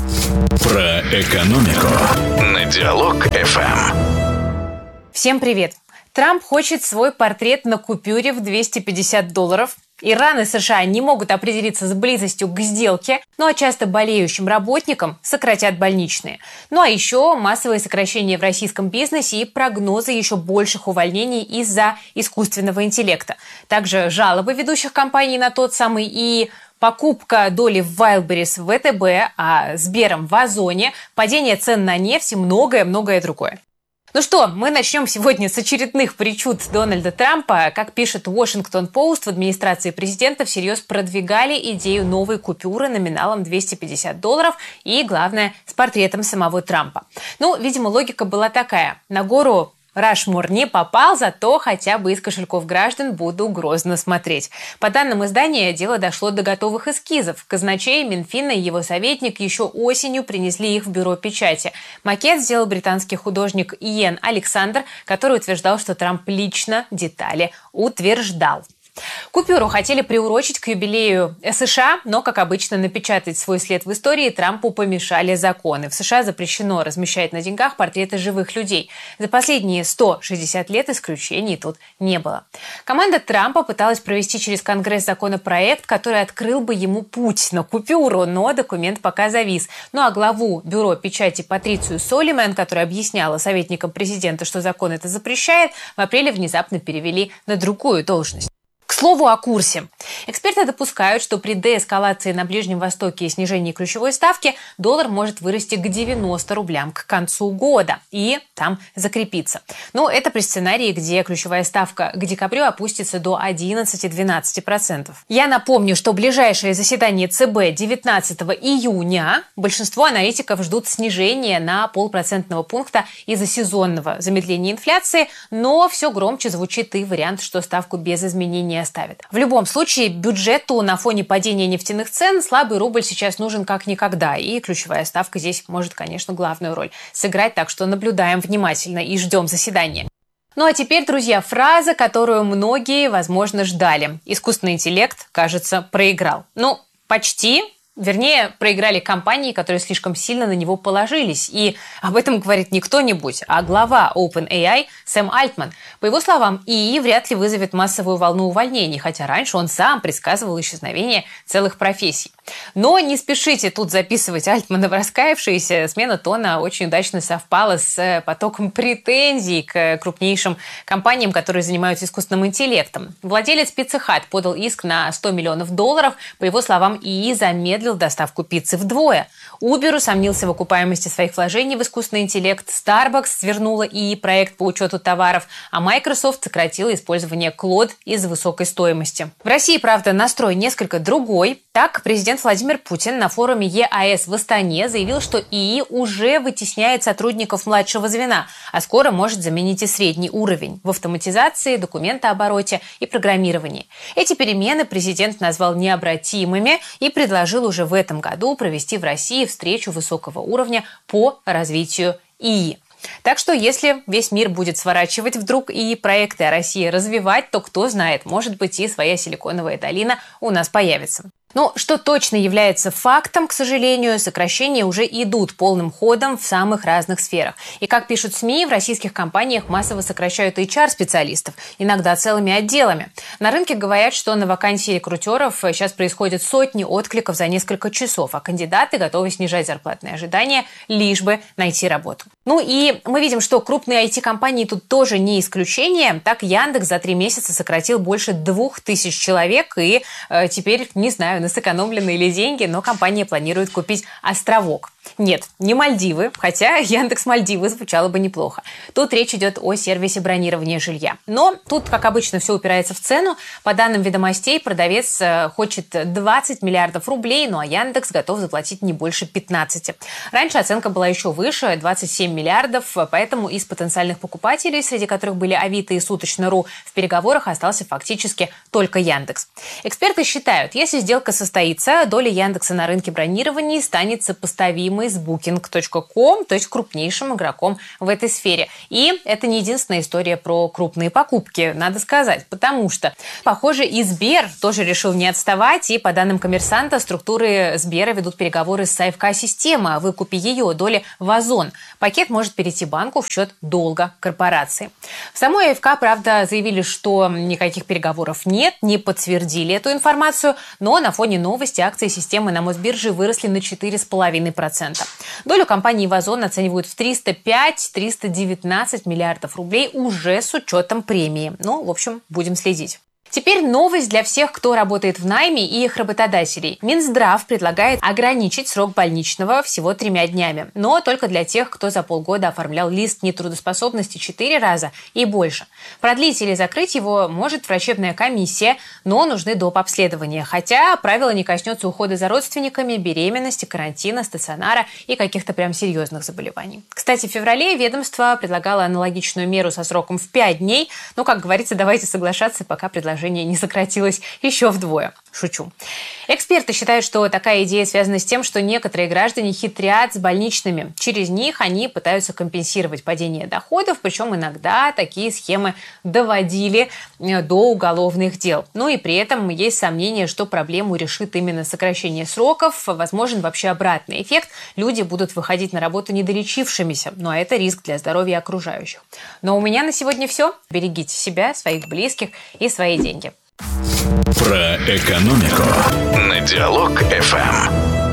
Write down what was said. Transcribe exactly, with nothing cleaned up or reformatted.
Про экономику на Диалог эф эм. Всем привет! Трамп хочет свой портрет на купюре в двести пятьдесят долларов. Иран и США не могут определиться с близостью к сделке, ну а часто болеющим работникам сократят больничные. Ну а еще массовые сокращения в российском бизнесе и прогнозы еще больших увольнений из-за искусственного интеллекта. Также жалобы ведущих компаний на тот самый и покупка доли в Wildberries в вэ тэ бэ, а Сбером в Озоне, падение цен на нефть и многое-многое другое. Ну что, мы начнем сегодня с очередных причуд Дональда Трампа. Как пишет Washington Post, в администрации президента всерьез продвигали идею новой купюры номиналом двести пятьдесят долларов и, главное, с портретом самого Трампа. Ну, видимо, логика была такая. На гору Рашмор не попал, зато хотя бы из кошельков граждан буду грозно смотреть. По данным издания, дело дошло до готовых эскизов. Казначей, Минфина и его советник еще осенью принесли их в бюро печати. Макет сделал британский художник Иен Александр, который утверждал, что Трамп лично детали утверждал. Купюру хотели приурочить к юбилею США, но, как обычно, напечатать свой след в истории Трампу помешали законы. В США запрещено размещать на деньгах портреты живых людей. За последние сто шестьдесят лет исключений тут не было. Команда Трампа пыталась провести через Конгресс законопроект, который открыл бы ему путь на купюру, но документ пока завис. Ну а главу бюро печати Патрицию Солиман, которая объясняла советникам президента, что закон это запрещает, в апреле внезапно перевели на другую должность. К слову о курсе. Эксперты допускают, что при деэскалации на Ближнем Востоке и снижении ключевой ставки доллар может вырасти к девяноста рублям к концу года и там закрепиться. Но это при сценарии, где ключевая ставка к декабрю опустится до одиннадцати-двенадцати процентов. Я напомню, что ближайшее заседание ЦБ девятнадцатого июня большинство аналитиков ждут снижения на полпроцентного пункта из-за сезонного замедления инфляции, но все громче звучит и вариант, что ставку без изменений оставит. В любом случае, бюджету на фоне падения нефтяных цен слабый рубль сейчас нужен как никогда, и ключевая ставка здесь может, конечно, главную роль сыграть, так что наблюдаем внимательно и ждем заседания. Ну а теперь, друзья, фраза, которую многие, возможно, ждали. Искусственный интеллект, кажется, проиграл. Ну, почти. Вернее, проиграли компании, которые слишком сильно на него положились. И об этом говорит не кто-нибудь, а глава OpenAI Сэм Альтман. По его словам, ИИ вряд ли вызовет массовую волну увольнений, хотя раньше он сам предсказывал исчезновение целых профессий. Но не спешите тут записывать Альтмана в раскаявшиеся. Смена тона очень удачно совпала с потоком претензий к крупнейшим компаниям, которые занимаются искусственным интеллектом. Владелец Pizza Hut подал иск на сто миллионов долларов. По его словам, ИИ замедлил доставку пиццы вдвое. Uber усомнился в окупаемости своих вложений в искусственный интеллект. Starbucks свернула ИИ проект по учету товаров, а Microsoft сократила использование Claude из-за высокой стоимости. В России, правда, настрой несколько другой. Так, президент Владимир Путин на форуме е а эс в Астане заявил, что ИИ уже вытесняет сотрудников младшего звена, а скоро может заменить и средний уровень в автоматизации, документообороте и программировании. Эти перемены президент назвал необратимыми и предложил уже в этом году провести в России встречу высокого уровня по развитию ИИ. Так что, если весь мир будет сворачивать вдруг и проекты о России развивать, то, кто знает, может быть, и своя силиконовая долина у нас появится. Но что точно является фактом, к сожалению, сокращения уже идут полным ходом в самых разных сферах. И, как пишут СМИ, в российских компаниях массово сокращают эйч ар-специалистов, иногда целыми отделами. На рынке говорят, что на вакансии рекрутеров сейчас происходят сотни откликов за несколько часов, а кандидаты готовы снижать зарплатные ожидания, лишь бы найти работу. Ну и мы видим, что крупные ай ти-компании тут тоже не исключение. Так, Яндекс за три месяца сократил больше двух тысяч человек, и э, теперь, не знаю, на сэкономленные ли деньги, но компания планирует купить островок. Нет, не Мальдивы, хотя Яндекс Мальдивы звучало бы неплохо. Тут речь идет о сервисе бронирования жилья. Но тут, как обычно, все упирается в цену. По данным «Ведомостей», продавец хочет двадцать миллиардов рублей, ну а Яндекс готов заплатить не больше пятнадцати. Раньше оценка была еще выше – двадцать семь миллиардов, поэтому из потенциальных покупателей, среди которых были Авито и Суточно точка ру, в переговорах остался фактически только Яндекс. Эксперты считают, если сделка состоится, доля Яндекса на рынке бронирования станет сопоставимой программой с букинг точка ком, то есть крупнейшим игроком в этой сфере. И это не единственная история про крупные покупки, надо сказать, потому что, похоже, и Сбер тоже решил не отставать, и по данным «Коммерсанта», структуры Сбера ведут переговоры с АФК-системой о выкупе ее доли в Озон. Пакет может перейти банку в счет долга корпорации. В самой АФК, правда, заявили, что никаких переговоров нет, не подтвердили эту информацию, но на фоне новости акции системы на Мосбирже выросли на четыре целых пять десятых процента. Долю компании в Озон оценивают в триста пять - триста девятнадцать миллиардов рублей уже с учетом премии. Ну, в общем, будем следить. Теперь новость для всех, кто работает в найме и их работодателей. Минздрав предлагает ограничить срок больничного всего тремя днями, но только для тех, кто за полгода оформлял лист нетрудоспособности четыре раза и больше. Продлить или закрыть его может врачебная комиссия, но нужны доп. Обследования. Хотя правило не коснется ухода за родственниками, беременности, карантина, стационара и каких-то прям серьезных заболеваний. Кстати, в феврале ведомство предлагало аналогичную меру со сроком в пять дней, но, как говорится, давайте соглашаться, пока предложение не сократилось еще вдвое. Шучу. Эксперты считают, что такая идея связана с тем, что некоторые граждане хитрят с больничными. Через них они пытаются компенсировать падение доходов, причем иногда такие схемы доводили до уголовных дел. Ну и при этом есть сомнение, что проблему решит именно сокращение сроков. Возможен вообще обратный эффект. Люди будут выходить на работу недолечившимися, но это риск для здоровья окружающих. Но у меня на сегодня все. Берегите себя, своих близких и свои деньги. Про экономику на Диалог эф эм.